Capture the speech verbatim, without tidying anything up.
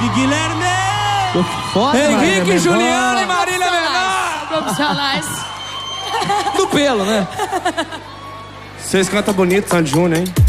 Henrique Guilherme! Tô foda, Henrique, Juliana e Marília Mendonça! Profissionais. Do pelo, né? Vocês cantam bonito, Sandy Júnior, hein?